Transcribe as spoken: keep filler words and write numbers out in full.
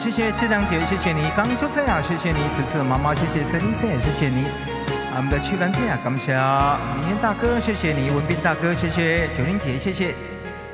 谢谢志良姐，谢谢你，刚秋菜啊，谢谢你，此次妈妈，谢谢森林森，谢谢你，我们的曲兰姐啊，感谢明天大哥，谢谢你，文斌大哥，谢谢九玲姐，谢谢。